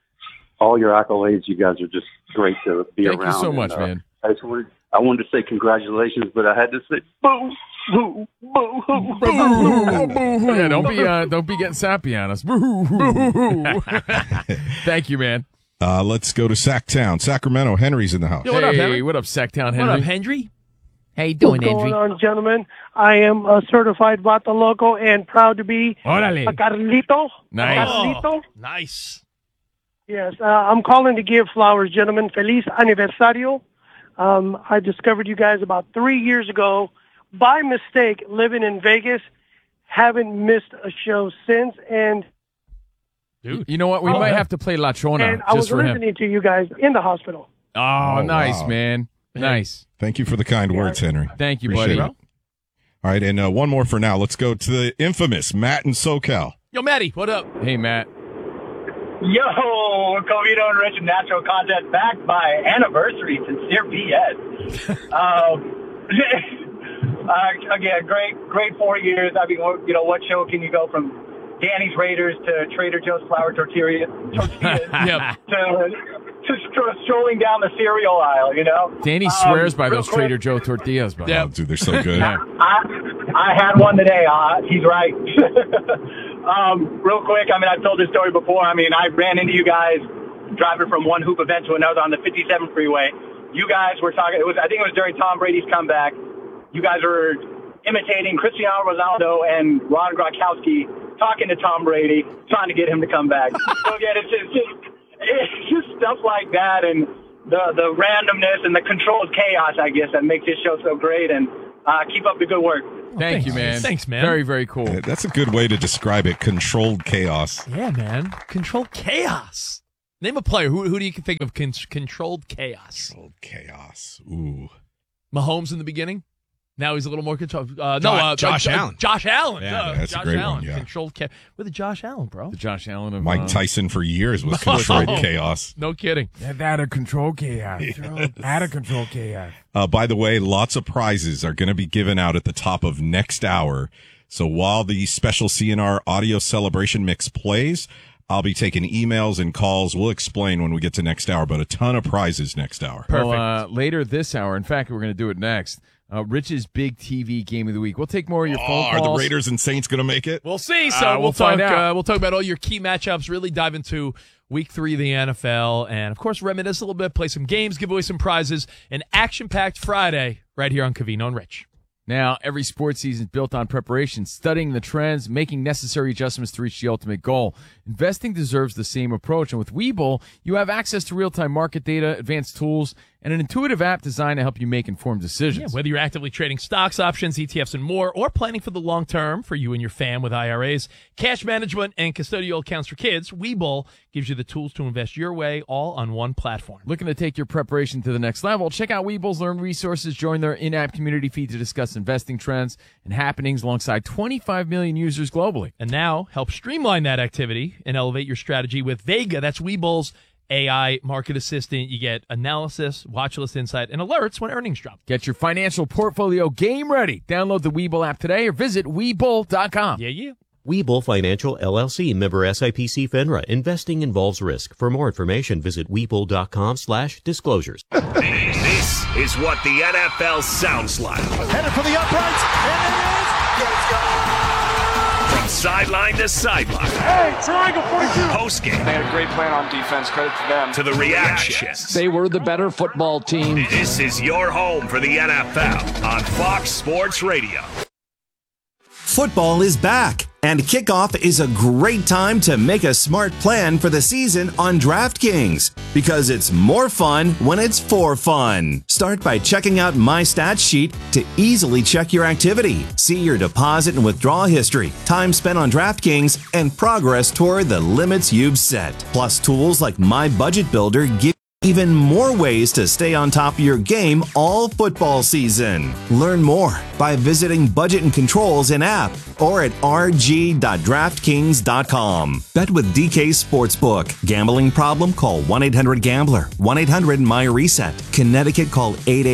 all your accolades. You guys are just great to be around. Thank you so much, man. I wanted to say congratulations, but I had to say boo, boo, boo, boo, boo. Yeah, don't be getting sappy on us. Boo, boo. Thank you, man. Let's go to Sacktown, Sacramento. Henry's in the house. Yo, what up, Henry? What up, Sacktown Henry? What up, Henry? How you doing, Henry? What's going on, gentlemen? I am a certified Vato Loco and proud to be Orale. a Carlito. Nice. Carlito. Nice. Yes, I'm calling to give flowers, gentlemen. Feliz aniversario. I discovered you guys about 3 years ago by mistake living in Vegas. Haven't missed a show since. And dude, you know what? We might have to play La Chona and I was listening to you guys in the hospital. Oh, nice, wow. Man. Nice. Thank you for the kind words, Henry. Thank you, Appreciate buddy. it. All right, and one more for now. Let's go to the infamous Matt in SoCal. Yo, Matty, what up? Hey, Matt. Yo, Covino and Rich Natural Content backed by Anniversary Sincere BS. Again, great 4 years. I mean, what show can you go from Danny's Raiders to Trader Joe's flour tortillas yep. to strolling down the cereal aisle, you know? Danny swears by those Trader Joe tortillas, bro. Yeah, dude, they're so good. I had one today. He's right. Real quick, I mean, I've told this story before. I mean, I ran into you guys driving from one hoop event to another on the 57 freeway. You guys were talking. I think it was during Tom Brady's comeback. You guys were imitating Cristiano Ronaldo and Ron Gronkowski talking to Tom Brady, trying to get him to come back. So again, it's just stuff like that, and the randomness and the controlled chaos, I guess, that makes this show so great. And keep up the good work. Thank you, man. Thanks, man. Very, very cool. Yeah, that's a good way to describe it. Controlled chaos. Yeah, man. Controlled chaos. Name a player. Who do you think of controlled chaos? Controlled chaos. Ooh. Mahomes in the beginning. Now he's a little more controlled. Josh Allen. Josh Allen. Yeah, that's Josh a great Allen. one. Yeah. Controlled chaos. We're the Josh Allen, bro. The Josh Allen of Mike Tyson for years was controlled chaos. No kidding. Out of control chaos. Out of control chaos. By the way, lots of prizes are going to be given out at the top of next hour. So while the special CNR audio celebration mix plays, I'll be taking emails and calls. We'll explain when we get to next hour, but a ton of prizes next hour. Perfect. Well, later this hour, in fact, we're going to do it next. Rich's big TV game of the week. We'll take more of your phone calls. Are the Raiders and Saints going to make it? We'll see. So we'll find out. We'll talk about all your key matchups, really dive into Week 3 of the NFL, and, of course, reminisce a little bit, play some games, give away some prizes. An action-packed Friday right here on Covino and Rich. Now, every sports season is built on preparation, studying the trends, making necessary adjustments to reach the ultimate goal. Investing deserves the same approach, and with Webull, you have access to real-time market data, advanced tools, and an intuitive app designed to help you make informed decisions. Yeah, whether you're actively trading stocks, options, ETFs, and more, or planning for the long term for you and your fam with IRAs, cash management, and custodial accounts for kids, Webull gives you the tools to invest your way all on one platform. Looking to take your preparation to the next level? Check out Webull's Learn Resources. Join their in-app community feed to discuss investing trends and happenings alongside 25 million users globally. And now, help streamline that activity and elevate your strategy with Vega. That's Webull's AI market assistant. You get analysis, watch list insight, and alerts when earnings drop. Get your financial portfolio game ready. Download the Webull app today or visit Webull.com. Yeah. Webull Financial, LLC, member SIPC FINRA. Investing involves risk. For more information, visit Webull.com/disclosures. This is what the NFL sounds like. Headed for the uprights, and it is. Let's go! From sideline to sideline. Hey, triangle 42. Post-game. They had a great plan on defense. Credit to them. To the reactions. They were the better football team. This is your home for the NFL on Fox Sports Radio. Football is back, and kickoff is a great time to make a smart plan for the season on DraftKings, because it's more fun when it's for fun. Start by checking out My Stats Sheet to easily check your activity, see your deposit and withdrawal history, time spent on DraftKings, and progress toward the limits you've set. Plus, tools like My Budget Builder give even more ways to stay on top of your game all football season. Learn more by visiting Budget and Controls in app or at rg.draftkings.com. Bet with DK Sportsbook. Gambling problem? Call 1-800-GAMBLER. 1-800-MY-RESET. Connecticut, call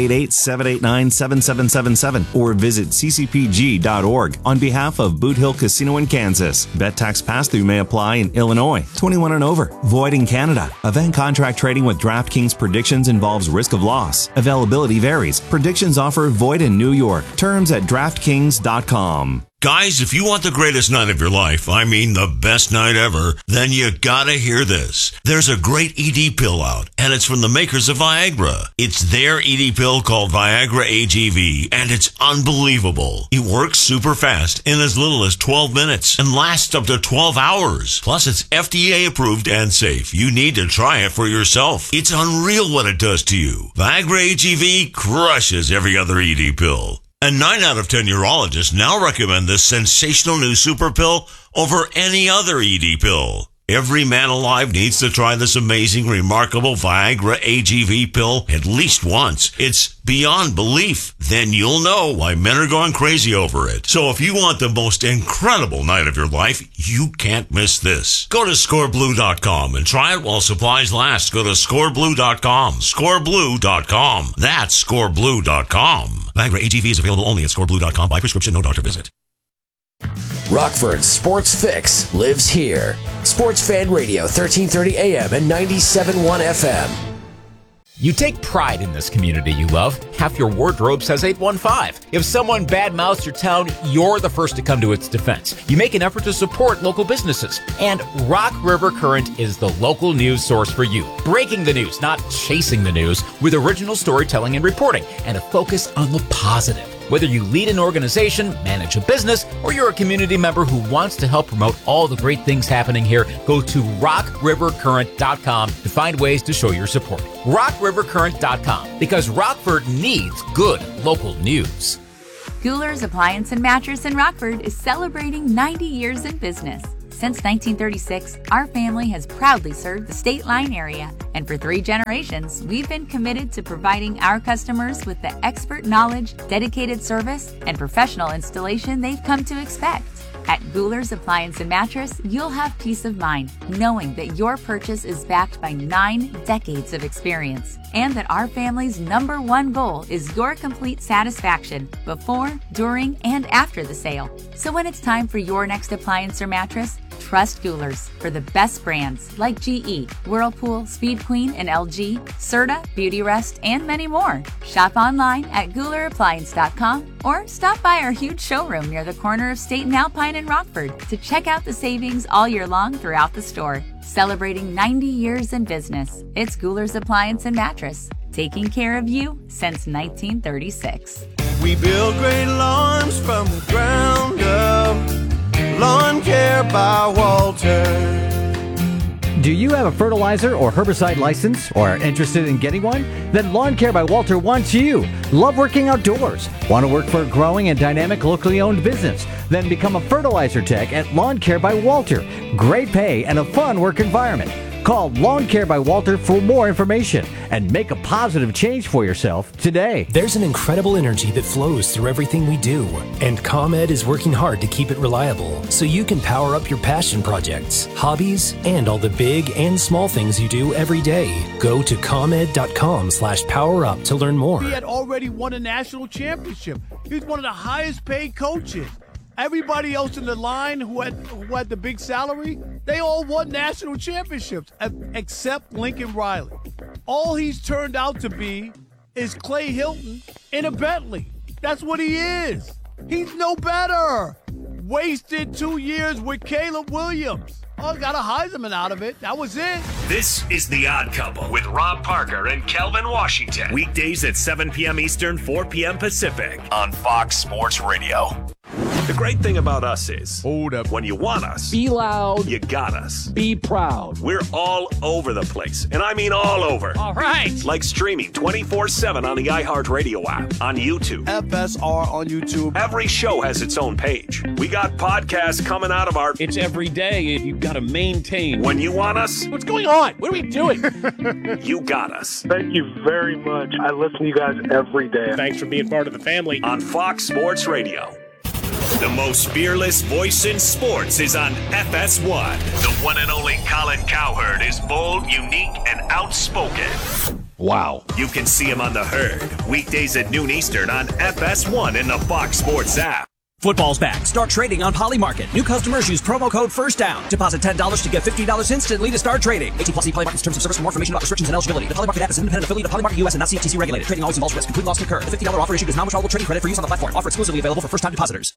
888-789-7777 or visit ccpg.org on behalf of Boot Hill Casino in Kansas. Bet tax pass-through may apply in Illinois. 21 and over. Void in Canada. Event contract trading with DraftKings predictions involves risk of loss. Availability varies. Predictions offer void in New York. Terms at DraftKings.com. Guys, if you want the greatest night of your life, I mean the best night ever, then you gotta hear this. There's a great ED pill out, and it's from the makers of Viagra. It's their ED pill called Viagra AGV, and it's unbelievable. It works super fast in as little as 12 minutes and lasts up to 12 hours. Plus, it's FDA approved and safe. You need to try it for yourself. It's unreal what it does to you. Viagra AGV crushes every other ED pill. And 9 out of 10 urologists now recommend this sensational new super pill over any other ED pill. Every man alive needs to try this amazing, remarkable Viagra AGV pill at least once. It's beyond belief. Then you'll know why men are going crazy over it. So if you want the most incredible night of your life, you can't miss this. Go to scoreblue.com and try it while supplies last. Go to scoreblue.com. Scoreblue.com. That's scoreblue.com. Viagra AGV is available only at scoreblue.com by prescription, no doctor visit. Rockford's Sports Fix lives here. Sports Fan Radio, 1330 AM and 97.1 FM. You take pride in this community you love. Half your wardrobe says 815. If someone badmouths your town, you're the first to come to its defense. You make an effort to support local businesses. And Rock River Current is the local news source for you. Breaking the news, not chasing the news, with original storytelling and reporting, and a focus on the positive. Whether you lead an organization, manage a business, or you're a community member who wants to help promote all the great things happening here, go to rockrivercurrent.com to find ways to show your support. rockrivercurrent.com, because Rockford needs good local news. Gouler's Appliance and Mattress in Rockford is celebrating 90 years in business. Since 1936, our family has proudly served the State Line area, and for 3 generations, we've been committed to providing our customers with the expert knowledge, dedicated service, and professional installation they've come to expect. At Gouler's Appliance and Mattress, you'll have peace of mind knowing that your purchase is backed by 9 decades of experience, and that our family's #1 goal is your complete satisfaction before, during, and after the sale. So when it's time for your next appliance or mattress, trust Gouler's for the best brands like GE, Whirlpool, Speed Queen, and LG, Serta, Beautyrest, and many more. Shop online at GoulerAppliance.com or stop by our huge showroom near the corner of State and Alpine in Rockford to check out the savings all year long throughout the store. Celebrating 90 years in business, it's Gouler's Appliance and Mattress, taking care of you since 1936. We build great lawns from the ground up. Lawn Care by Walter. Do you have a fertilizer or herbicide license or are interested in getting one? Then Lawn Care by Walter wants you. Love working outdoors? Want to work for a growing and dynamic locally owned business? Then become a fertilizer tech at Lawn Care by Walter. Great pay and a fun work environment. Call Lawn Care by Walter for more information and make a positive change for yourself today. There's an incredible energy that flows through everything we do, and ComEd is working hard to keep it reliable so you can power up your passion projects, hobbies, and all the big and small things you do every day. Go to ComEd.com/powerup to learn more. He had already won a national championship. He was one of the highest paid coaches. Everybody else in the line who had the big salary, they all won national championships, except Lincoln Riley. All he's turned out to be is Clay Hilton in a Bentley. That's what he is. He's no better. Wasted 2 years with Caleb Williams. Oh, got a Heisman out of it. That was it. This is The Odd Couple with Rob Parker and Kelvin Washington. Weekdays at 7 p.m. Eastern, 4 p.m. Pacific on Fox Sports Radio. The great thing about us is, hold up, when you want us, be loud, you got us. Be proud. We're all over the place, and I mean all over. All right. Like streaming 24/7 on the iHeartRadio app, on YouTube. FSR on YouTube. Every show has its own page. We got podcasts coming out of our... It's every day. You've got to maintain. When you want us... What's going on? What are we doing? You got us. Thank you very much. I listen to you guys every day. Thanks for being part of the family. On Fox Sports Radio. The most fearless voice in sports is on FS1. The one and only Colin Cowherd is bold, unique, and outspoken. Wow. You can see him on The Herd, weekdays at noon Eastern on FS1 in the Fox Sports app. Football's back. Start trading on Polymarket. New customers use promo code FIRSTDOWN. Deposit $10 to get $50 instantly to start trading. 18+ Polymarket's terms of service. For more information about restrictions and eligibility. The Polymarket app is an independent affiliate of Polymarket US and not CFTC regulated. Trading always involves risk. Complete loss can occur. The $50 offer issued is non-withdrawable trading credit for use on the platform. Offer exclusively available for first-time depositors.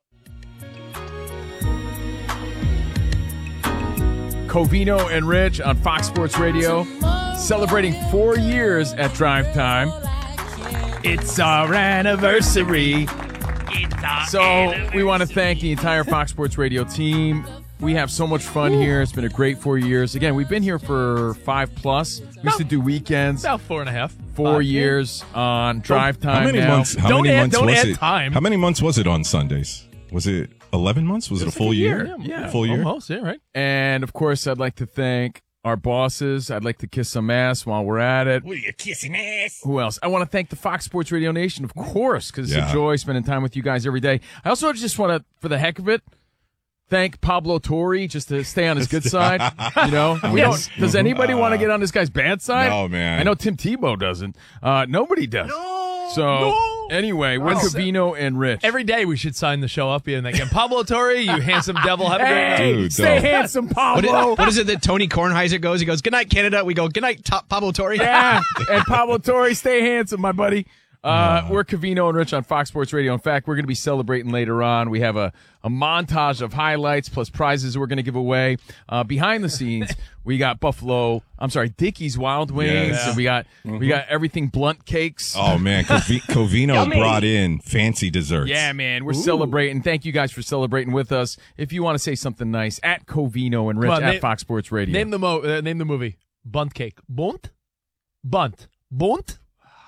Covino and Rich on Fox Sports Radio, celebrating 4 years at Drive Time. It's our anniversary. So we want to thank the entire Fox Sports Radio team. We have so much fun here. It's been a great 4 years. Again, we've been here for 5+. We used to do weekends. About 4.5. 4 years on Drive Time. How many now. months? How many months was it on Sundays? Was it 11 months? Was it a full year? Yeah, full year. Almost, yeah, right. And of course, I'd like to thank our bosses. I'd like to kiss some ass while we're at it. What are you kissing ass? Who else? I want to thank the Fox Sports Radio Nation, of course, because it's Yeah. a joy spending time with you guys every day. I also just want to, for the heck of it, thank Pablo Torre just to stay on his good side. You know, does anybody want to get on this guy's bad side? No, man. I know Tim Tebow doesn't. Nobody does. So Anyway, we're Covino and Rich. Every day we should sign the show up and again. Pablo Torre, you handsome devil. Have a great night. Dude, Stay handsome, Pablo. What is it that Tony Kornheiser goes? He goes, "Good night, Canada." We go, "Good night, Pablo Torre." Yeah, and Pablo Torre, stay handsome, my buddy. We're Covino and Rich on Fox Sports Radio. In fact, we're going to be celebrating later on. We have a montage of highlights plus prizes we're going to give away. Behind the scenes, we got Dickey's Wild Wings. Yes. And we got everything Blunt Cakes. Oh, man. Covino brought in fancy desserts. Yeah, man. We're celebrating. Thank you guys for celebrating with us. If you want to say something nice, at Covino and Rich at Fox Sports Radio. Name the movie. Bunt cake. Bunt? Bunt. Bunt?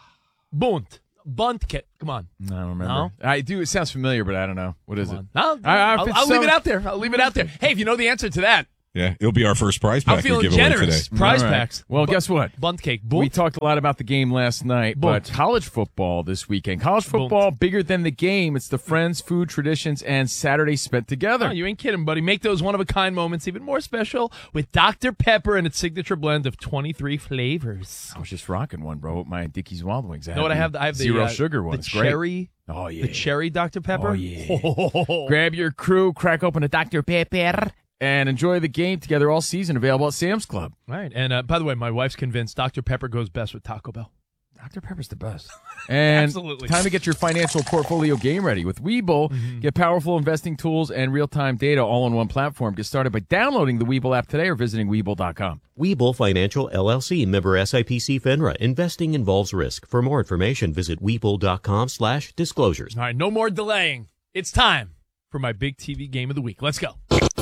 Bunt. Bunt cake. Come on. I don't remember. No? I do. It sounds familiar, but I don't know. What is it? No, I'll leave it out there. I'll leave it out there. Hey, if you know the answer to that. Yeah, it'll be our first prize pack I'm feeling we give away generous. today. Prize packs. Well, guess what? Bunt cake. We talked a lot about the game last night, but college football this weekend. College football, bigger than the game. It's the friends, food, traditions, and Saturday spent together. Oh, you ain't kidding, buddy. Make those one-of-a-kind moments even more special with Dr. Pepper and its signature blend of 23 flavors. I was just rocking one, bro, with my Dickey's Wild Wings. You know what I have? I have the zero sugar one. The It's great. cherry. Oh, yeah. The cherry Dr. Pepper. Oh, yeah. Grab your crew, crack open a Dr. Pepper, and enjoy the game together all season. Available at Sam's Club. Right. And by the way, my wife's convinced Dr. Pepper goes best with Taco Bell. Dr. Pepper's the best. And Absolutely. Time to get your financial portfolio game ready. With Webull, get powerful investing tools and real-time data all on one platform. Get started by downloading the Webull app today or visiting Webull.com. Webull Financial LLC, member SIPC FINRA. Investing involves risk. For more information, visit Webull.com/disclosures. All right, no more delaying. It's time for my big TV game of the week. Let's go.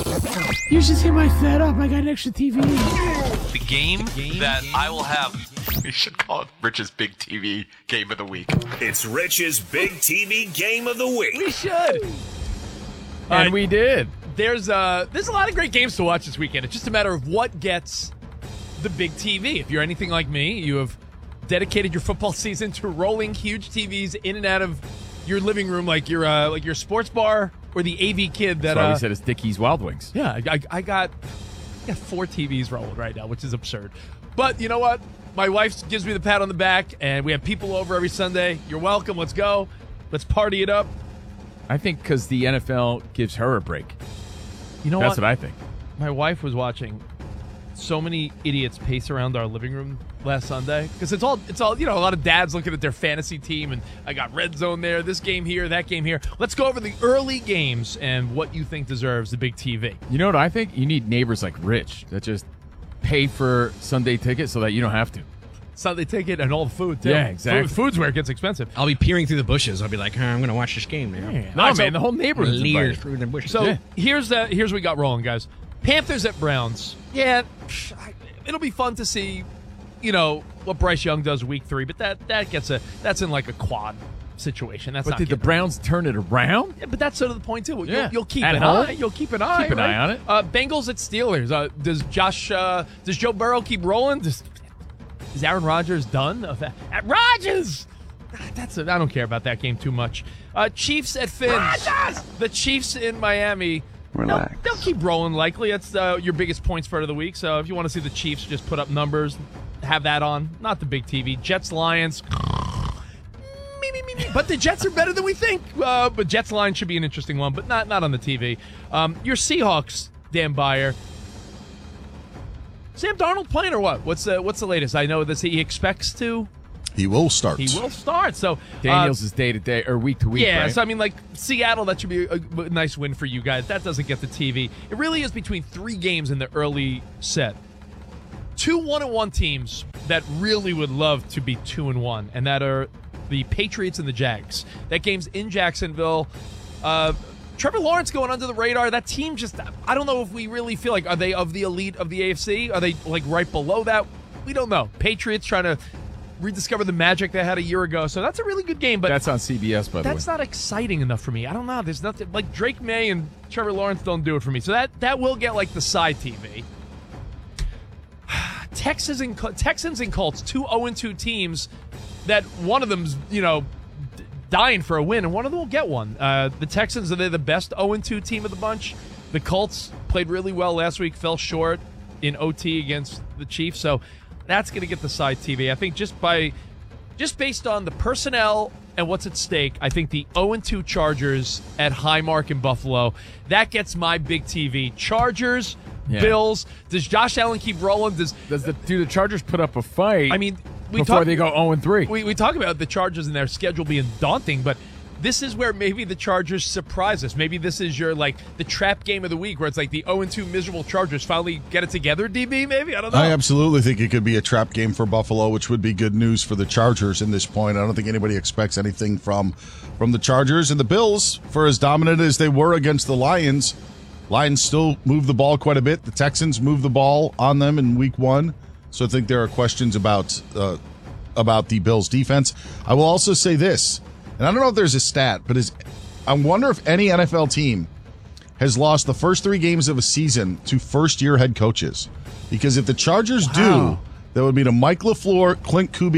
You should see my setup. I got an extra TV. The game that I will have. We should call it Rich's Big TV Game of the Week. It's Rich's Big TV Game of the Week. We should. And we did. There's a lot of great games to watch this weekend. It's just a matter of what gets the big TV. If you're anything like me, you have dedicated your football season to rolling huge TVs in and out of your living room like your sports bar or the AV kid that That's why we said it's Dickey's Wild Wings. Yeah, I got 4 TVs rolling right now, which is absurd. But you know what? My wife gives me the pat on the back, and we have people over every Sunday. You're welcome. Let's go. Let's party it up. I think because the NFL gives her a break. You know That's what I think. My wife was watching so many idiots pace around our living room last Sunday because it's all a lot of dads looking at their fantasy team, and I got red zone there, this game here, that game here. Let's go over the early games and what you think deserves the big TV. You know what I think? You need neighbors like Rich that just pay for Sunday tickets so that you don't have to. Sunday ticket and all the food, too. Yeah, exactly. Food's where it gets expensive. I'll be peering through the bushes. I'll be like, I'm going to watch this game now. Yeah. No, man, the whole neighborhood's Leers invited. through the bushes. So here's what we got rolling, guys. Panthers at Browns. Yeah, it'll be fun to see, what Bryce Young does week 3, but that's in like a quad situation. That's But not did the getting- Browns turn it around? Yeah, but that's sort of the point too. Yeah. You'll keep At an home? eye. You'll keep an eye. Keep an right? eye on it. Bengals at Steelers. Does Joe Burrow keep rolling? Is Aaron Rodgers done? At Rodgers. I don't care about that game too much. Chiefs at Finns. Rodgers! The Chiefs in Miami. Relax. They'll keep rolling likely. It's your biggest point spread of the week. So if you want to see the Chiefs just put up numbers, have that on. Not the big TV. Jets Lions. But the Jets are better than we think. But Jets line should be an interesting one, but not on the TV. Your Seahawks, Dan Beyer. Sam Darnold playing or what? What's the latest? I know that he expects to. He will start. He will start. So Daniels is day to day or week to week. Yeah, right? so I mean, like Seattle, that should be a nice win for you guys. That doesn't get the TV. It really is between 3 games in the early set. 2 1-1 teams that really would love to be 2-1, and that are the Patriots and the Jags. That game's in Jacksonville. Trevor Lawrence going under the radar. That team I don't know if we really feel like, are they of the elite of the AFC? Are they like right below that? We don't know. Patriots trying to rediscover the magic they had a year ago. So that's a really good game. But that's on CBS, by the way. That's not exciting enough for me. I don't know. There's nothing like Drake May and Trevor Lawrence don't do it for me. So that will get like the side TV. Texans and Colts, 2 0-2 teams that one of them's, dying for a win, and one of them will get one. The Texans, are they the best 0-2 team of the bunch? The Colts played really well last week, fell short in OT against the Chiefs, so that's going to get the side TV. I think just based on the personnel and what's at stake, I think the 0-2 Chargers at Highmark in Buffalo, that gets my big TV. Chargers, Bills. Does Josh Allen keep rolling? Do the Chargers put up a fight? I mean, before they go 0-3. We talk about the Chargers and their schedule being daunting, but this is where maybe the Chargers surprise us. Maybe this is your, the trap game of the week where it's like the 0-2 miserable Chargers finally get it together, DB, maybe? I don't know. I absolutely think it could be a trap game for Buffalo, which would be good news for the Chargers in this point. I don't think anybody expects anything from the Chargers. And the Bills, for as dominant as they were against the Lions still move the ball quite a bit. The Texans moved the ball on them in week 1. So I think there are questions about the Bills' defense. I will also say this. And I don't know if there's a stat, but I wonder if any NFL team has lost the first 3 games of a season to first-year head coaches. Because if the Chargers do, that would be to Mike LaFleur, Clint Kubiak,